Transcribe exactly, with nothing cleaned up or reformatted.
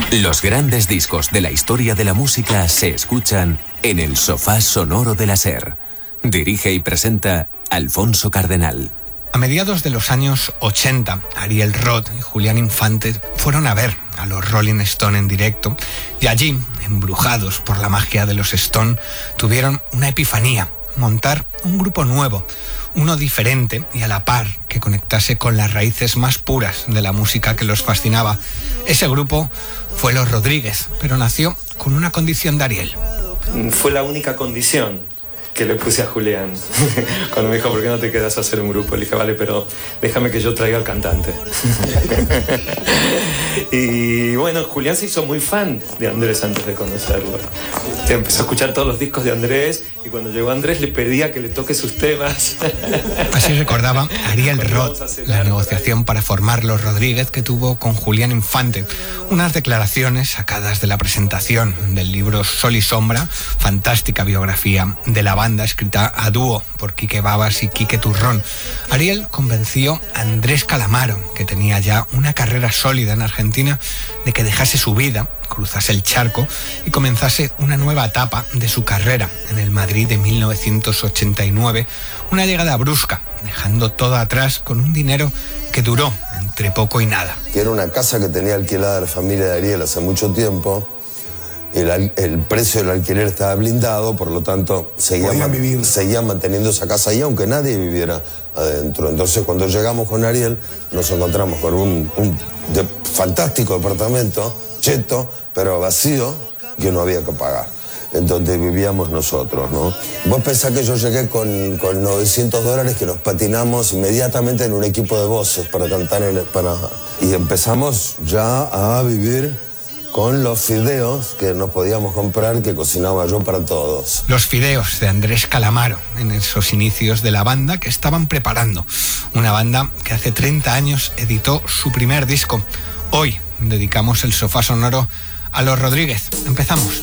Los grandes discos de la historia de la música se escuchan en el sofá sonoro de la SER. Dirige y presenta Alfonso Cardenal. A mediados de los años ochenta, Ariel Roth y Julián Infante fueron a ver a los Rolling Stone en directo y allí, embrujados por la magia de los Stone, tuvieron una epifanía: montar un grupo nuevo, uno diferente y a la par que conectase con las raíces más puras de la música que los fascinaba. Ese grupo fue Los Rodríguez, pero nació con una condición de Ariel. Fue la única condición que le puse a Julián cuando me dijo: ¿por qué no te quedas a hacer un grupo? Le dije: vale, pero déjame que yo traiga al cantante. Y bueno, Julián se hizo muy fan de Andrés antes de conocerlo. Empezó a escuchar todos los discos de Andrés y cuando llegó Andrés le pedía que le toque sus temas. Así recordaba Ariel Roth la negociación para formar Los Rodríguez que tuvo con Julián Infante. Unas declaraciones sacadas de la presentación del libro Sol y Sombra, fantástica biografía de la banda escrita a dúo por Quique Babas y Quique Turrón. Ariel convenció a Andrés Calamaro, que tenía ya una carrera sólida en Argentina, de que dejase su vida, cruzase el charco y comenzase una nueva etapa de su carrera en el Madrid de mil novecientos ochenta y nueve, una llegada brusca, dejando todo atrás con un dinero que duró entre poco y nada. Que era una casa que tenía alquilada la familia de Ariel hace mucho tiempo. El, el precio del alquiler estaba blindado, por lo tanto seguía, man, seguía manteniendo esa casa ahí, aunque nadie viviera adentro. Entonces, cuando llegamos con Ariel, nos encontramos con un, un de, fantástico departamento, cheto, pero vacío, que no había que pagar. Entonces vivíamos nosotros, ¿no? Vos pensás que yo llegué con, con novecientos dólares que nos patinamos inmediatamente en un equipo de voces para cantar en el, para, y empezamos ya a vivir con los fideos que nos podíamos comprar, que cocinaba yo para todos. Los fideos de Andrés Calamaro, en esos inicios de la banda que estaban preparando. Una banda que hace treinta años editó su primer disco. Hoy dedicamos el sofá sonoro a Los Rodríguez. Empezamos.